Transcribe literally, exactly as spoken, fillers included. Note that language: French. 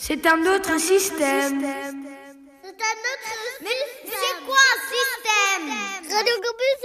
C'est un autre système. C'est un autre Mais c'est quoi un système? Radio Campus